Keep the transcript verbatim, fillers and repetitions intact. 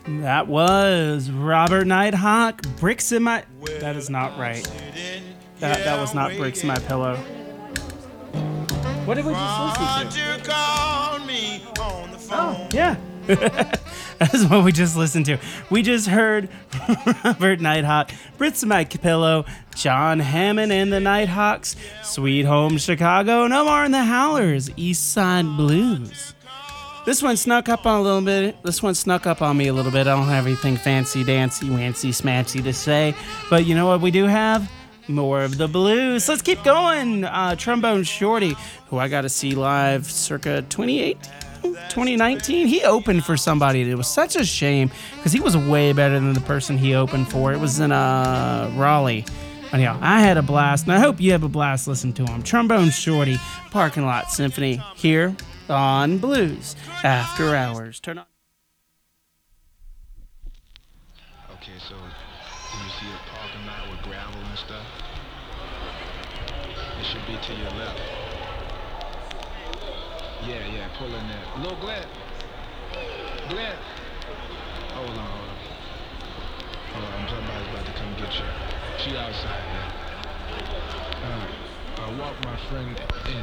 That was Robert Nighthawk. Bricks in my. That is not right. That that was not bricks in my pillow. What did we just listen to? Oh yeah. That's what we just listened to. We just heard Robert Nighthawk, Brits in My Pillow, John Hammond and the Nighthawks, Sweet Home Chicago, No More in the Howlers, East Side Blues. This one snuck up on a little bit. This one snuck up on me a little bit. I don't have anything fancy, dancy, wancy, smancy to say, but you know what we do have? More of the blues. Let's keep going. Uh, Trombone Shorty, who I got to see live circa twenty eighteen, twenty nineteen. He opened for somebody. It was such a shame because he was way better than the person he opened for. It was in uh, Raleigh. Anyhow, I had a blast, and I hope you have a blast listening to him. Trombone Shorty, Parking Lot Symphony, here on Blues After Hours. Turn on. Okay, so when you see a parking lot with gravel and stuff, it should be to your left. Yeah, yeah, pull in there. Little Glenn. Glenn. Hold on, hold on. Hold on, somebody's about to come get you. She outside, man. Alright. I walked my friend in.